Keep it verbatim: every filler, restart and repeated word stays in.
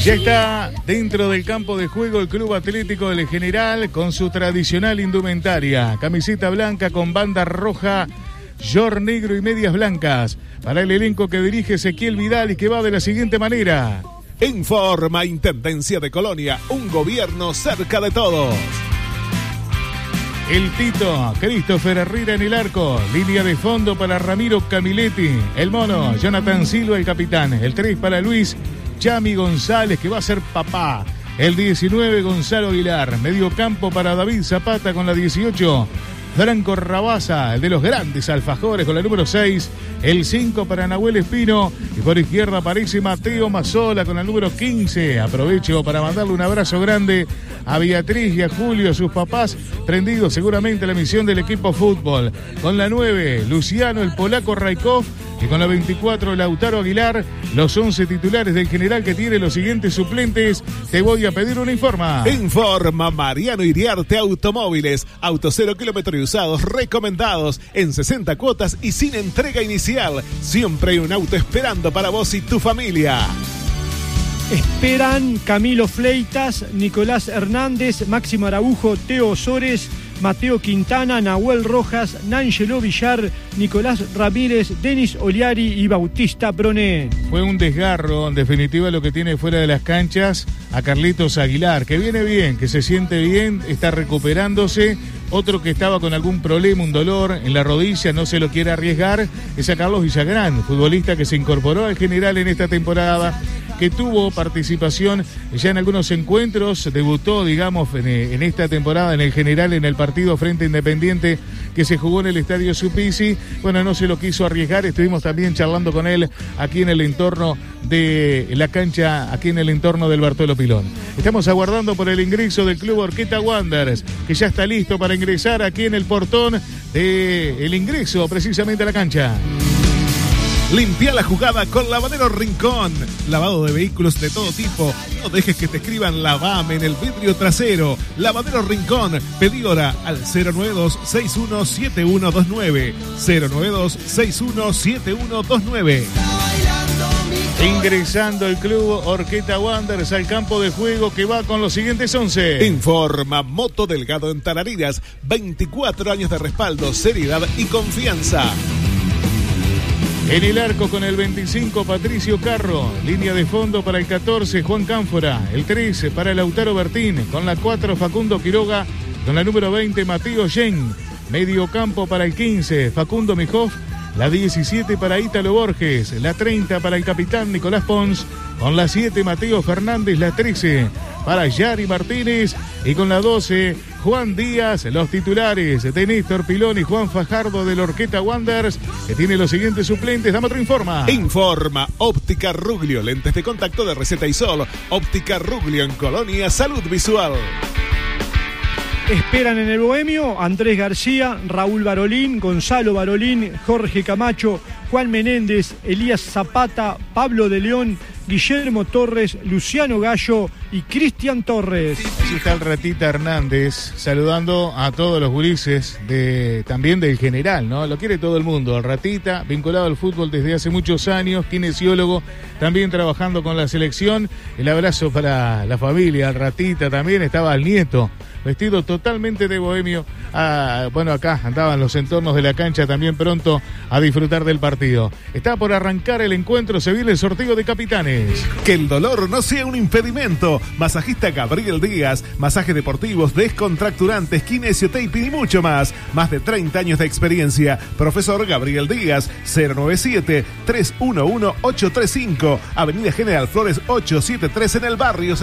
Ya está dentro del campo de juego el Club Atlético del General con su tradicional indumentaria. Camiseta blanca con banda roja, short negro y medias blancas. Para el elenco que dirige Ezequiel Vidal y que va de la siguiente manera. Informa Intendencia de Colonia, un gobierno cerca de todos. El Tito, Christopher Herrera en el arco. Línea de fondo para Ramiro Camiletti. El Mono, Jonathan Silva el capitán. El tres para Luis Chami González, que va a ser papá. El diecinueve, Gonzalo Aguilar. Medio campo para David Zapata con la dieciocho. Franco Rabasa, el de los grandes alfajores, con la número seis. El cinco para Nahuel Espino. Y por izquierda aparece Mateo Mazzola con el número quince. Aprovecho para mandarle un abrazo grande a Beatriz y a Julio, sus papás, prendidos seguramente a la misión del equipo fútbol. Con la nueve, Luciano el polaco Raikov. Y con la veinticuatro, Lautaro Aguilar. Los once titulares del General, que tiene los siguientes suplentes. Te voy a pedir una informa. Informa Mariano Iriarte Automóviles. Autos cero kilómetros y usados recomendados en sesenta cuotas y sin entrega inicial. Siempre hay un auto esperando para vos y tu familia. Esperan Camilo Fleitas, Nicolás Hernández, Máximo Araujo, Teo Osores, Mateo Quintana, Nahuel Rojas, Nángelo Villar, Nicolás Ramírez, Denis Oliari y Bautista Broné. Fue un desgarro, en definitiva, lo que tiene fuera de las canchas a Carlitos Aguilar, que viene bien, que se siente bien, está recuperándose. Otro que estaba con algún problema, un dolor en la rodilla, no se lo quiere arriesgar, es a Carlos Villagrán, futbolista que se incorporó al General en esta temporada, que tuvo participación ya en algunos encuentros, debutó, digamos, en, en esta temporada en el General en el partido frente a Independiente que se jugó en el Estadio Supisi. Bueno, no se lo quiso arriesgar, estuvimos también charlando con él aquí en el entorno de la cancha, aquí en el entorno del Bartolo Pilón. Estamos aguardando por el ingreso del Club Orqueta Wanderers, que ya está listo para ingresar aquí en el portón del ingreso precisamente a la cancha. Limpia la jugada con Lavadero Rincón. Lavado de vehículos de todo tipo. No dejes que te escriban lavame en el vidrio trasero. Lavadero Rincón. Pedí hora al cero nueve dos seis uno siete uno dos nueve. cero nueve dos seis uno siete uno dos nueve. Ingresando el Club Orqueta Wanderers al campo de juego, que va con los siguientes once. Informa Moto Delgado en Tarariras. veinticuatro años de respaldo, seriedad y confianza. En el arco con el veinticinco, Patricio Carro. Línea de fondo para el catorce, Juan Cánfora. El trece para Lautaro Bertín. Con la cuatro, Facundo Quiroga. Con la número veinte, Mateo Yen. Medio campo para el quince, Facundo Mijoff. La diecisiete para Ítalo Borges. La treinta para el capitán Nicolás Pons. Con la siete, Mateo Fernández. La trece para Yari Martínez. Y con la doce, Juan Díaz. Los titulares de Néstor Pilón y Juan Fajardo del Orqueta Wanderers, que tiene los siguientes suplentes. Dame otro informa. Informa Óptica Ruglio. Lentes de contacto de receta y sol. Óptica Ruglio en Colonia. Salud visual. Esperan en el Bohemio Andrés García, Raúl Barolín, Gonzalo Barolín, Jorge Camacho, Juan Menéndez, Elías Zapata, Pablo de León, Guillermo Torres, Luciano Gallo y Cristian Torres. Allí está el Ratita Hernández saludando a todos los gurises de, también del General, ¿no? Lo quiere todo el mundo. El Ratita, vinculado al fútbol desde hace muchos años, kinesiólogo, también trabajando con la selección. El abrazo para la familia, el Ratita también, estaba el nieto, vestido totalmente de bohemio. Ah, bueno, acá andaban los entornos de la cancha también pronto a disfrutar del partido. Está por arrancar el encuentro, se viene el sorteo de capitanes. Que el dolor no sea un impedimento. Masajista Gabriel Díaz, masajes deportivos, descontracturantes, kinesiotaping y mucho más. Más de treinta años de experiencia. Profesor Gabriel Díaz, cero nueve siete, tres uno uno, ocho tres cinco, Avenida General Flores ochocientos setenta y tres en el barrio